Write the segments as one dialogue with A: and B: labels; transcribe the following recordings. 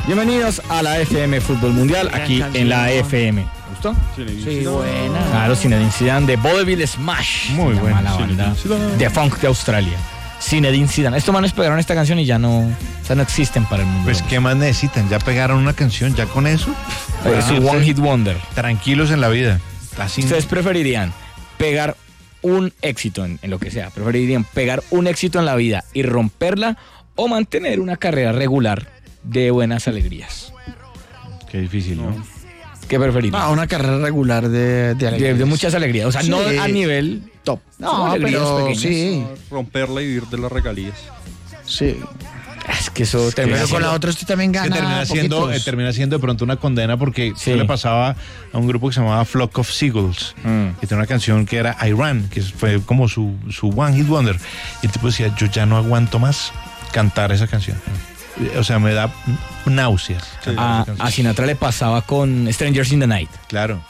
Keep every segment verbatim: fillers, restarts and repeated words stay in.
A: Bienvenidos a la F M Fútbol Mundial, aquí en la F M. ¿Gustó?
B: Sí, buena.
A: Claro, Zinedine Zidane de Vaudeville Smash.
C: Muy buena
A: la banda de funk de Australia. Zinedine Zidane. Estos manes pegaron esta canción y ya no, o sea, no existen para el mundo.
C: Pues, ¿qué más necesitan? Ya pegaron una canción, ya con eso.
A: Es su One Hit Wonder.
C: Tranquilos en la vida. Así.
A: ¿Ustedes preferirían pegar un éxito en, en lo que sea? ¿Preferirían pegar un éxito en la vida y romperla o mantener una carrera regular de buenas alegrías?
C: Qué difícil, ¿no?
A: ¿Qué preferirían?
B: Ah, una carrera regular de, de
A: De,
B: alegrías.
A: de muchas alegrías, o sea,
B: Sí.
A: no a nivel top.
B: No,
A: Son alegrías
B: pero
A: pequeñas.
B: sí,
D: Romperla y vivir de las regalías.
B: sí.
A: Es que eso termina
B: Pero con
A: siendo-
B: la otra usted también
C: Que
B: gana
C: termina siendo, eh,
B: poquitos.
C: termina siendo de pronto una condena porque
A: Sí.
C: eso le pasaba a un grupo que se llamaba Flock of Seagulls,
A: Mm.
C: que tenía una canción que era I Ran, que fue como su, su One Hit Wonder. Y el tipo decía, yo ya no aguanto más cantar esa canción. O sea, me da náuseas. cantar
A: A,
C: esa canción.
A: a Sinatra le pasaba con Strangers in the Night,
C: Claro.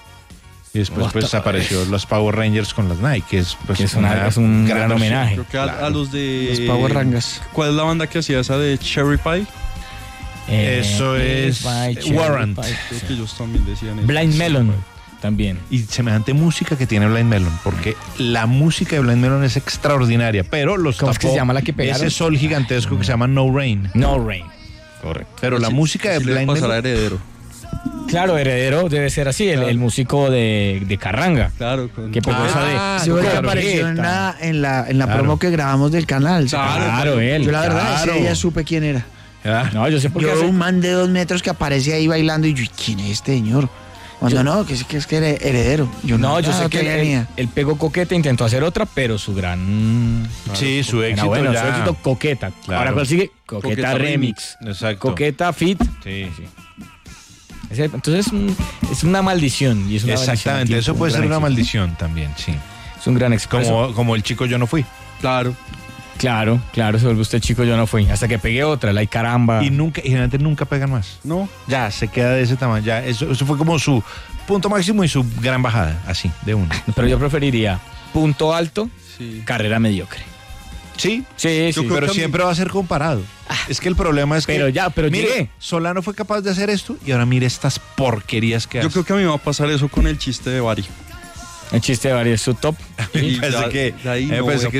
C: Y después
A: What
C: pues
A: the-
C: apareció los Power Rangers con las Nike, que es, pues,
A: que es, una- es un gran,
C: versión.
A: homenaje.
D: Creo que a,
C: Claro.
D: a los de...
B: Los Power Rangas.
D: ¿Cuál es la banda que hacía esa de Cherry Pie?
A: Eh,
C: Eso es
A: by Cherry
C: Warrant.
A: Pie.
D: Creo que ellos también decían eso.
A: Blind Melon también.
C: Y semejante música que tiene Blind Melon, porque la música de Blind Melon es extraordinaria, pero los
A: ¿Cómo es que
C: tapó
A: se llama la que pegaron?
C: ese sol gigantesco que se llama No Rain.
A: No Rain. Correcto.
C: Pero la
D: Sí,
C: música de
D: sí le
C: Blind
D: pasará a
C: Melon...
D: Heredero.
A: Claro, Heredero debe ser así, el,
D: Claro.
A: el músico de, de Carranga.
D: Claro. Con...
A: Que pegó esa de...
B: Sí, porque
A: Claro,
B: apareció en
A: Vegeta.
B: la, en la, en la
C: Claro.
B: promo que grabamos del canal. ¿sí?
D: Claro,
A: Claro, él.
B: Yo la verdad
C: claro.
B: ese día supe quién era.
C: Ah,
A: No, yo sé por qué
B: Yo
A: hace-
B: un man de dos metros que aparece ahí bailando y yo, ¿quién es este señor? Cuando
A: Yo-
B: no, que es que es que era heredero. Yo
A: No, yo
B: ah,
A: sé que
B: tenía
A: él,
B: ni idea.
A: él pegó Coqueta, intentó hacer otra, pero su gran...
C: sí, su
A: Era
C: éxito
A: bueno,
C: ya.
A: su éxito Coqueta.
C: Claro.
A: Ahora, ¿cuál sigue? Coqueta,
D: Coqueta
A: Remix.
C: Exacto.
A: Coqueta Fit.
C: Sí.
A: Ese- Entonces es, un- es una maldición. Y es una bendición al
C: Exactamente,
A: tiempo,
C: eso
A: un
C: puede
A: gran
C: ser una
A: éxito.
C: maldición también, sí.
A: Es un gran éxito.
C: Como, como el chico Yo No Fui.
D: Claro.
A: Claro, claro, se vuelve usted chico, yo no fui. Hasta que pegué otra, la y caramba.
C: Y nunca, y generalmente nunca pegan más.
D: No.
C: Ya, se queda de ese tamaño. Ya, eso, eso fue como su punto máximo y su gran bajada, así, de uno.
A: Pero yo preferiría punto alto,
D: Sí.
A: carrera mediocre.
C: Sí,
A: Sí,
D: Yo
A: sí.
D: creo
C: pero
D: que a mí-
C: siempre va a ser comparado. Es que el problema es que...
A: Pero ya, pero
C: mire,
A: llegué.
C: Solano fue capaz de hacer esto y ahora mire estas porquerías que
D: Yo
C: hace.
D: creo que a mí me va a pasar eso con el chiste de Bari.
A: El chiste de varios, su top.
C: Me
D: Y
C: parece
D: ya-
C: que,
D: de ahí
C: me
D: no
C: parece
D: voy a
C: que